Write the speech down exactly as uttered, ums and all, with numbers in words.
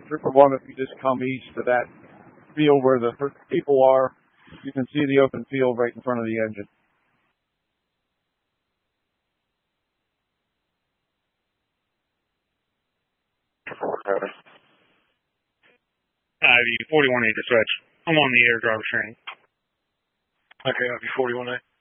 Trooper one, if you just come east of that field where the people are, you can see the open field right in front of the engine. Ivy forty-one A dispatch. I'm on the air driver training. Okay, Ivy forty-one A.